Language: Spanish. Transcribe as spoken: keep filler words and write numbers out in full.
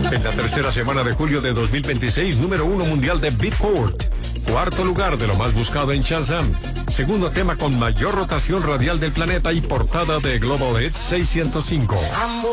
En la tercera semana de julio de dos mil veintiséis, número uno mundial de Beatport. Cuarto lugar de lo más buscado en Shazam. Segundo tema con mayor rotación radial del planeta y portada de Global Hits seiscientos cinco.